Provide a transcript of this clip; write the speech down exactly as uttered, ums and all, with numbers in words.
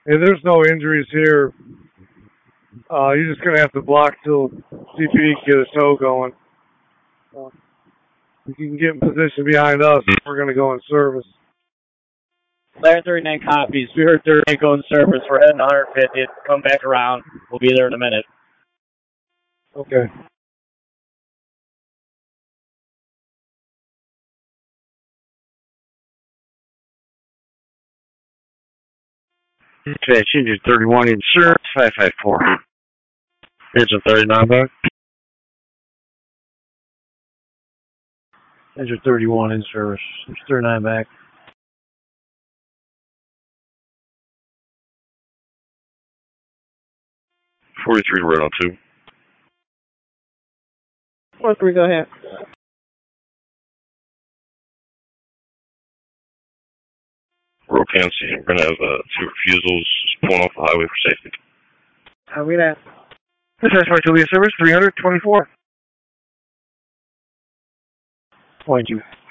Hey, there's no injuries here. Uh, you're just gonna have to block till C P D can get a tow going. Uh, you can get in position behind us. We're gonna go in service. Layer thirty-nine copies. We heard thirty-eight go in service. We're heading one hundred fiftieth. Come back around. We'll be there in a minute. Okay. Okay, Ginger thirty-one insurance, five five four. Engine thirty-nine back. Engine thirty-one in service. Engine thirty-nine back. forty-three right on two. forty-three, go ahead. Road cancel. We're going to have uh, two refusals pulling off the highway for safety. How are we at? This is for Julia service, three hundred twenty-four. twenty-two.